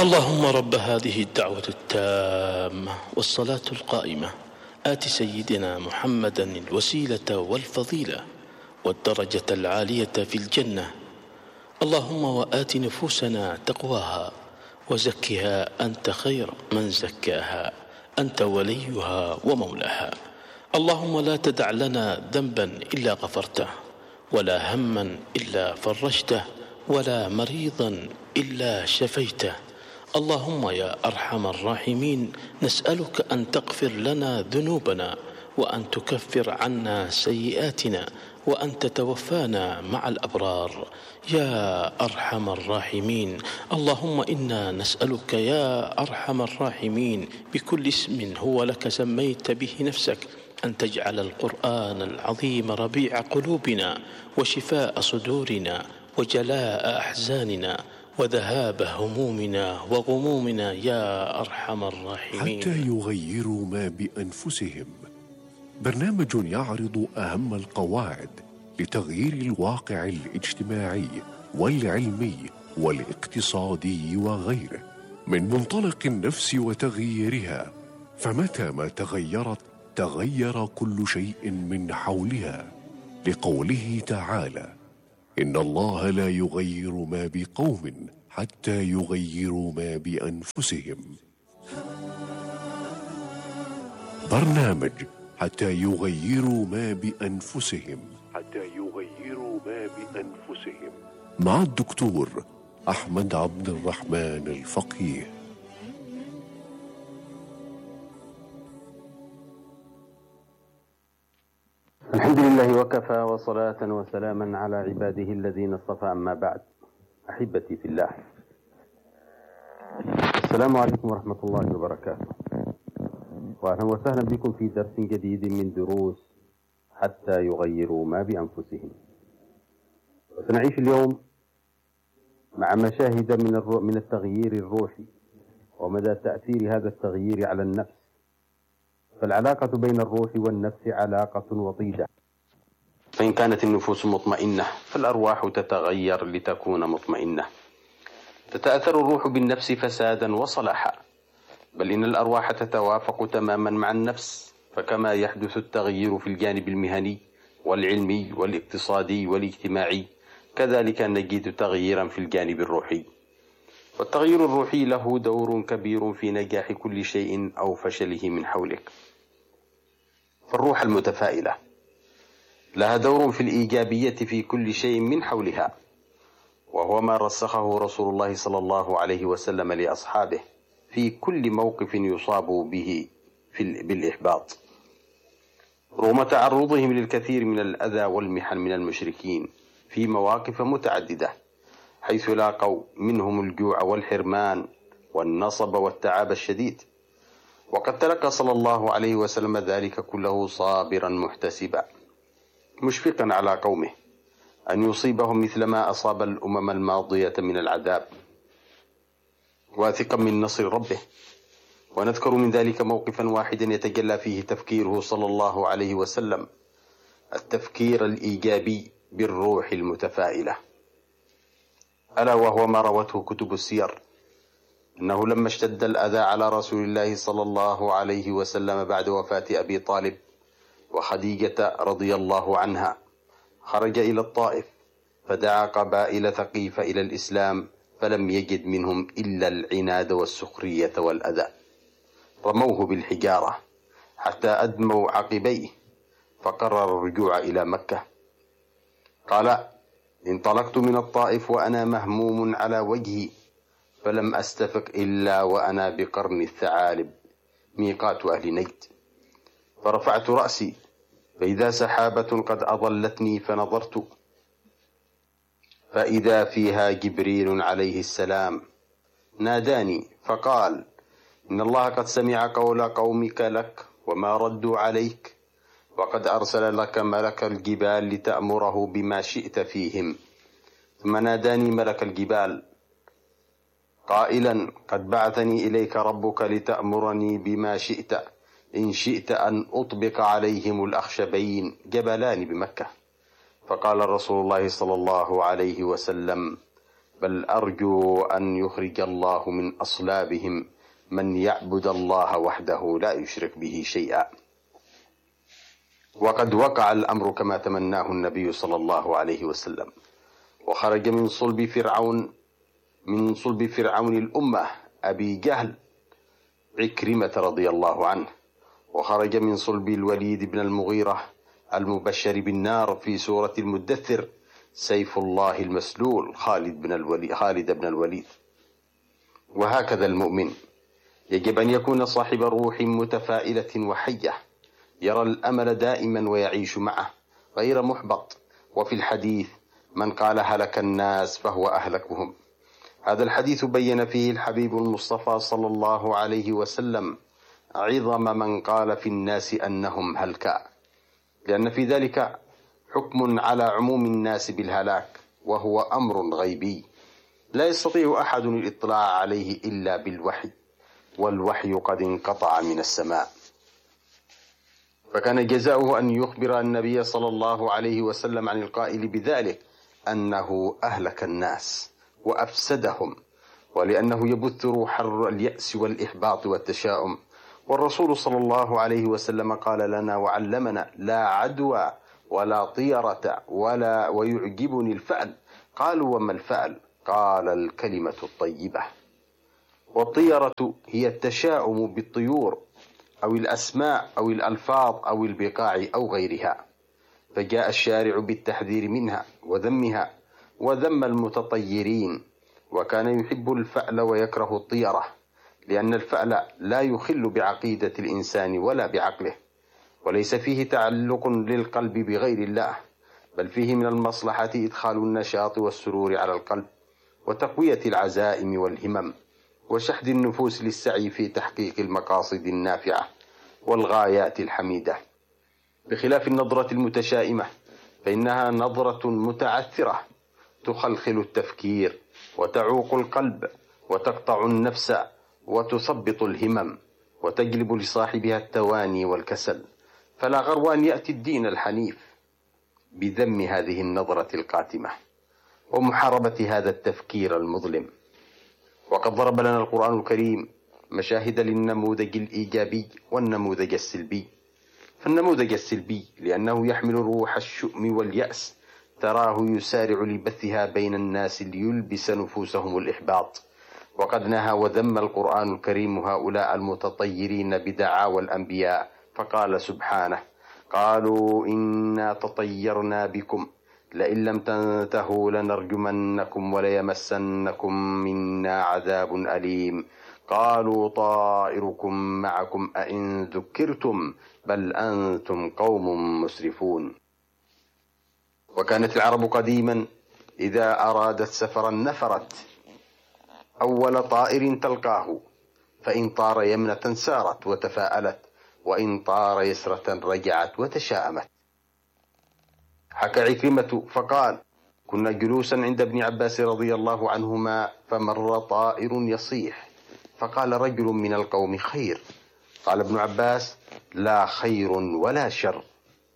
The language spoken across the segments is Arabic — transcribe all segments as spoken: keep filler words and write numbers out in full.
اللهم رب هذه الدعوة التامة والصلاة القائمة آت سيدنا محمدا الوسيلة والفضيلة والدرجة العالية في الجنة. اللهم وآت نفوسنا تقواها وزكها أنت خير من زكاها، أنت وليها ومولاها. اللهم لا تدع لنا ذنبا إلا غفرته، ولا هما إلا فرجته، ولا مريضا إلا شفيته. اللهم يا أرحم الراحمين، نسألك أن تغفر لنا ذنوبنا، وأن تكفر عنا سيئاتنا، وأن تتوفانا مع الأبرار يا أرحم الراحمين. اللهم إنا نسألك يا أرحم الراحمين بكل اسم هو لك سميت به نفسك أن تجعل القرآن العظيم ربيع قلوبنا وشفاء صدورنا وجلاء أحزاننا وذهاب همومنا وغمومنا يا أرحم الراحمين. حتى يغيروا ما بأنفسهم، برنامج يعرض أهم القواعد لتغيير الواقع الاجتماعي والعلمي والاقتصادي وغيره من منطلق النفس وتغييرها، فمتى ما تغيرت تغير كل شيء من حولها، لقوله تعالى: إن الله لا يغير ما بقوم حتى يغيروا ما بأنفسهم. برنامج حتى يغيروا ما بأنفسهم حتى يغيروا ما بأنفسهم مع الدكتور أحمد عبد الرحمن الفقيه. الحمد لله وكفى، وصلاة وسلاما على عباده الذين اصطفى، أما بعد. أحبتي في الله، السلام عليكم ورحمة الله وبركاته، وأهلا وسهلا بكم في درس جديد من دروس حتى يغيروا ما بأنفسهم. وسنعيش اليوم مع مشاهد من الرو... من التغيير الروحي ومدى تأثير هذا التغيير على النفس. فالعلاقة بين الروح والنفس علاقة وطيدة، فإن كانت النفوس مطمئنة فالأرواح تتغير لتكون مطمئنة. تتأثر الروح بالنفس فسادا وصلاحا، بل إن الأرواح تتوافق تماما مع النفس. فكما يحدث التغيير في الجانب المهني والعلمي والاقتصادي والاجتماعي، كذلك نجد تغييرا في الجانب الروحي. والتغيير الروحي له دور كبير في نجاح كل شيء أو فشله من حولك. فالروح المتفائلة لها دور في الإيجابية في كل شيء من حولها، وهو ما رسخه رسول الله صلى الله عليه وسلم لأصحابه في كل موقف يصاب به في بالإحباط، رغم تعرضهم للكثير من الأذى والمحن من المشركين في مواقف متعددة، حيث لاقوا منهم الجوع والحرمان والنصب والتعب الشديد. وقد تلقى صلى الله عليه وسلم ذلك كله صابرا محتسبا، مشفقا على قومه أن يصيبهم مثل ما أصاب الأمم الماضية من العذاب، واثقا من نصر ربه. ونذكر من ذلك موقفا واحدا يتجلى فيه تفكيره صلى الله عليه وسلم، التفكير الإيجابي بالروح المتفائلة، ألا وهو ما روته كتب السير، أنه لما اشتد الأذى على رسول الله صلى الله عليه وسلم بعد وفاة أبي طالب وخديجة رضي الله عنها، خرج إلى الطائف فدعا قبائل ثقيف إلى الإسلام، فلم يجد منهم إلا العناد والسخرية والأذى. رموه بالحجارة حتى أدموا عقبيه، فقرر الرجوع إلى مكة. قال: انطلقت من الطائف وأنا مهموم على وجهي، فلم أستفق إلا وأنا بقرن الثعالب ميقات أهل نجد. فرفعت رأسي فإذا سحابة قد أضلتني، فنظرت فإذا فيها جبريل عليه السلام ناداني فقال: إن الله قد سمع قول قومك لك وما ردوا عليك، وقد أرسل لك ملك الجبال لتأمره بما شئت فيهم. ثم ناداني ملك الجبال قائلا: قد بعثني إليك ربك لتأمرني بما شئت، إن شئت أن أطبق عليهم الأخشبين جبلان بمكة. فقال رسول الله صلى الله عليه وسلم: بل أرجو أن يخرج الله من أصلابهم من يعبد الله وحده لا يشرك به شيئا. وقد وقع الأمر كما تمناه النبي صلى الله عليه وسلم، وخرج من صلب فرعون من صلب فرعون الأمة أبي جهل عكرمة رضي الله عنه، وخرج من صلب الوليد بن المغيرة المبشر بالنار في سورة المدثر سيف الله المسلول خالد بن الوليد, خالد بن الوليد. وهكذا المؤمن يجب أن يكون صاحب روح متفائلة وحية، يرى الأمل دائما ويعيش معه غير محبط. وفي الحديث من قال هلك الناس فهو أهلكهم. هذا الحديث بين فيه الحبيب المصطفى صلى الله عليه وسلم عظم من قال في الناس أنهم هلكا، لأن في ذلك حكم على عموم الناس بالهلاك، وهو أمر غيبي لا يستطيع أحد الاطلاع عليه إلا بالوحي، والوحي قد انقطع من السماء. فكان جزاؤه أن يخبر النبي صلى الله عليه وسلم عن القائل بذلك أنه أهلك الناس وأفسدهم، ولأنه يبث روح اليأس والإحباط والتشاؤم. والرسول صلى الله عليه وسلم قال لنا وعلمنا لا عدوى ولا طيرة ولا ويعجبني الفأل. قالوا وما الفأل؟ قال الكلمة الطيبة. والطيرة هي التشاؤم بالطيور أو الأسماء أو الألفاظ أو البقاع أو غيرها، فجاء الشارع بالتحذير منها وذمها وذم المتطيرين، وكان يحب الفأل ويكره الطيرة، لأن الفأل لا يخل بعقيدة الإنسان ولا بعقله، وليس فيه تعلق للقلب بغير الله، بل فيه من المصلحة إدخال النشاط والسرور على القلب، وتقوية العزائم والهمم، وشحذ النفوس للسعي في تحقيق المقاصد النافعة والغايات الحميدة، بخلاف النظرة المتشائمة فإنها نظرة متعثرة تخلخل التفكير وتعوق القلب وتقطع النفس وتثبط الهمم وتجلب لصاحبها التواني والكسل. فلا غرو أن يأتي الدين الحنيف بذم هذه النظرة القاتمة ومحاربة هذا التفكير المظلم. وقد ضرب لنا القرآن الكريم مشاهد للنموذج الإيجابي والنموذج السلبي. فالنموذج السلبي لأنه يحمل روح الشؤم واليأس تراه يسارع لبثها بين الناس ليلبس نفوسهم الإحباط. وقد نهى وذم القرآن الكريم هؤلاء المتطيرين بدعاوى الأنبياء، فقال سبحانه قالوا إنا تطيرنا بكم لئن لم تنتهوا لنرجمنكم وليمسنكم منا عذاب أليم قالوا طائركم معكم أئن ذكرتم بل أنتم قوم مسرفون. وكانت العرب قديما إذا أرادت سفرا نفرت أول طائر تلقاه، فإن طار يمنة سارت وتفاءلت، وإن طار يسرة رجعت وتشاءمت. حكى عكرمة فقال كنا جلوسا عند ابن عباس رضي الله عنهما فمر طائر يصيح، فقال رجل من القوم خير؟ قال ابن عباس لا خير ولا شر.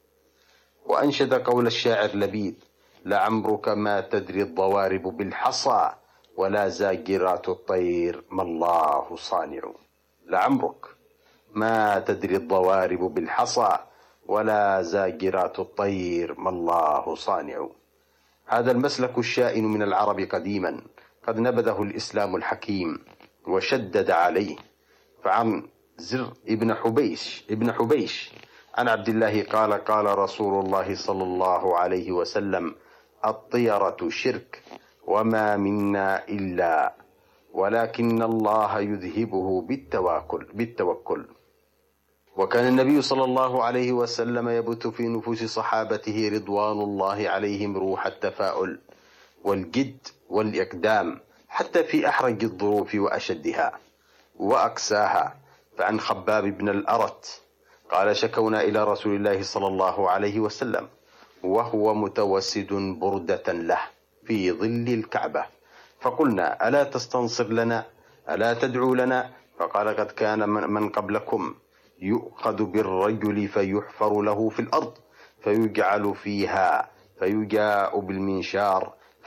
وأنشد قول الشاعر لبيد لعمرك ما تدري الضوارب بالحصى ولا زاجرات الطير ما الله صانع. لعمرك ما تدري الضوارب بالحصى ولا زاجرات الطير ما الله صانع. هذا المسلك الشائن من العرب قديما قد نبذه الإسلام الحكيم وشدد عليه. فعن زر ابن حبيش ابن حبيش عن عبد الله قال قال رسول الله صلى الله عليه وسلم الطيرة شرك وما منا إلا ولكن الله يذهبه بالتوكل بالتوكل. وكان النبي صلى الله عليه وسلم يبث في نفوس صحابته رضوان الله عليهم روح التفاؤل والجد والإقدام حتى في أحرج الظروف وأشدها وأقساها. فعن خباب بن الأرت قال شكونا إلى رسول الله صلى الله عليه وسلم وهو متوسد بردة له في ظل الكعبة، فقلنا ألا تستنصر لنا ألا تدعو لنا؟ فقال قد كان من قبلكم يؤخذ بالرجل فيحفر له في الأرض فيجعل فيها فيجاء بالمنشار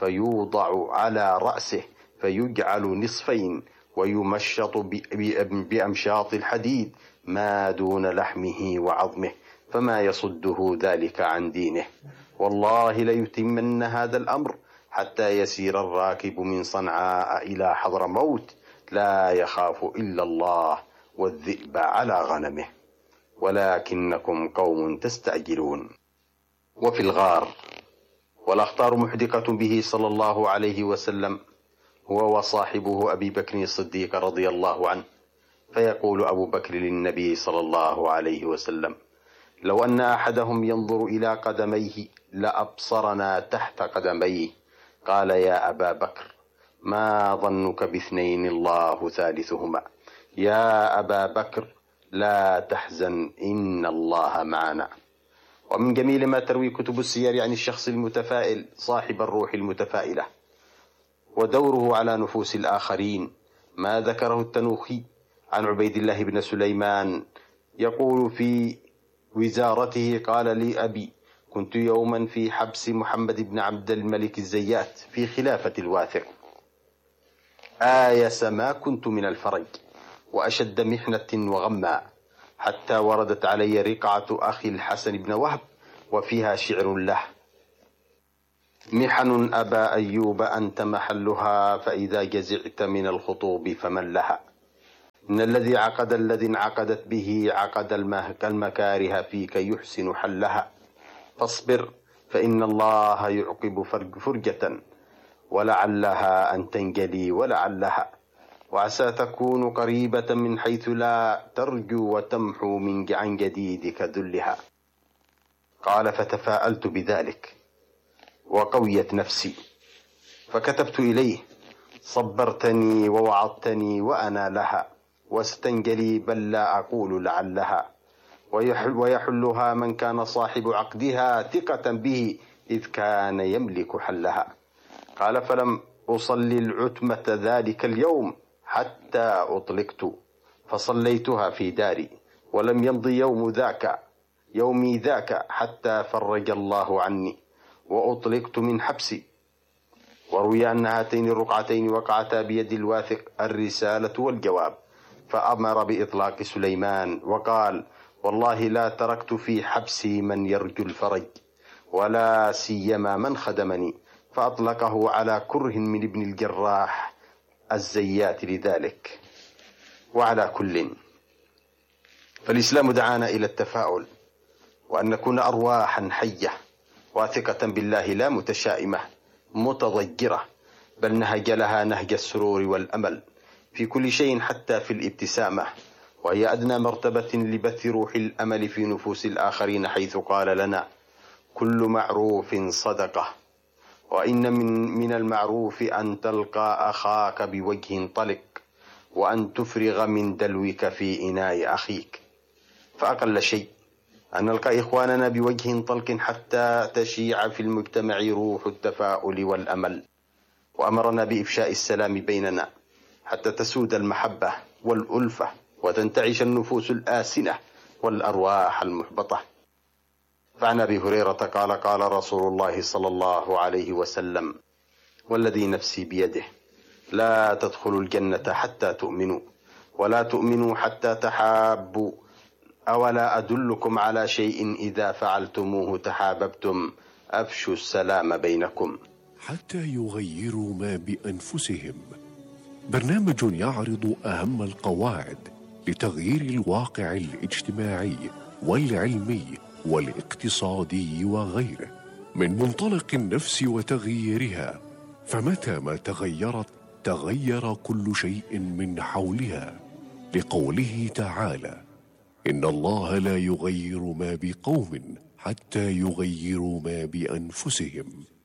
فيوضع على رأسه فيجعل نصفين ويمشط بأمشاط الحديد ما دون لحمه وعظمه فما يصده ذلك عن دينه. والله ليتمن هذا الأمر حتى يسير الراكب من صنعاء إلى حضرموت لا يخاف إلا الله والذئب على غنمه، ولكنكم قوم تستعجلون. وفي الغار: والأخطار محدقة به صلى الله عليه وسلم هو وصاحبه أبي بكر الصديق رضي الله عنه، فيقول أبو بكر للنبي صلى الله عليه وسلم: لو أن أحدهم ينظر إلى قدميه لأبصرنا تحت قدميه. قال: يا أبا بكر ما ظنك باثنين الله ثالثهما؟ يا أبا بكر لا تحزن إن الله معنا. ومن جميل ما تروي كتب السير عن الشخص المتفائل صاحب الروح المتفائلة ودوره على نفوس الآخرين ما ذكره التنوخي عن عبيد الله بن سليمان يقول في وزارته: قال لي أبي: كنت يوما في حبس محمد بن عبد الملك الزيات في خلافة الواثق، آيس ما كنت من الفرج وأشد محنة وغما، حتى وردت علي رقعة أخي الحسن بن وهب وفيها شعر له: محن أبا أيوب أنت محلها، فإذا جزعت من الخطوب فمن لها. إن الذي عقد الذي انعقدت به عقد المكاره فيك يحسن حلها، فاصبر فإن الله يعقب فرجة ولعلها أن تنجلي ولعلها، وعسى تكون قريبة من حيث لا ترجو وتمحو من عن جديدك ذلها. قال: فتفاءلت بذلك وقويت نفسي فكتبت إليه: صبرتني ووعظتني وأنا لها، واستنجلي بل لا أقول لعلها، ويحل ويحلها من كان صاحب عقدها ثقة به إذ كان يملك حلها. قال: فلم أصلي العتمة ذلك اليوم حتى أطلقت، فصليتها في داري، ولم يمضي يوم ذاك يومي ذاك حتى فرج الله عني وأطلقت من حبسي. وروي أن هاتين الرقعتين وقعتا بيد الواثق الرسالة والجواب، فأمر بإطلاق سليمان وقال: والله لا تركت في حبسي من يرجو الفرج ولا سيما من خدمني، فأطلقه على كره من ابن الجراح الزيات لذلك. وعلى كل، فالإسلام دعانا إلى التفاؤل وأن نكون أرواحا حية واثقة بالله لا متشائمة متضجرة، بل نهج لها نهج السرور والأمل في كل شيء حتى في الابتسامة، وهي أدنى مرتبة لبث روح الأمل في نفوس الآخرين، حيث قال لنا: كل معروف صدقة، وإن من, من المعروف أن تلقى أخاك بوجه طلق وأن تفرغ من دلوك في إناء أخيك. فأقل شيء أن نلقى إخواننا بوجه طلق حتى تشيع في المجتمع روح التفاؤل والأمل، وأمرنا بإفشاء السلام بيننا حتى تسود المحبة والألفة وتنتعش النفوس الآسنة والأرواح المحبطة. فعن أبي هريرة قال: قال رسول الله صلى الله عليه وسلم: والذي نفسي بيده لا تدخلوا الجنة حتى تؤمنوا، ولا تؤمنوا حتى تحابوا، أولا أدلكم على شيء إذا فعلتموه تحاببتم، أفشوا السلام بينكم. حتى يغيروا ما بأنفسهم، برنامج يعرض أهم القواعد لتغيير الواقع الاجتماعي والعلمي والاقتصادي وغيره من منطلق النفس وتغييرها، فمتى ما تغيرت تغير كل شيء من حولها، لقوله تعالى: إن الله لا يغير ما بقوم حتى يغيروا ما بأنفسهم.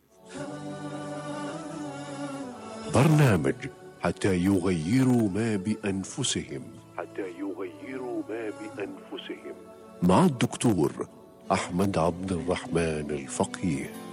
برنامج حتى يغيروا ما بأنفسهم حتى يغيروا ما بأنفسهم مع الدكتور أحمد عبد الرحمن الفقيه.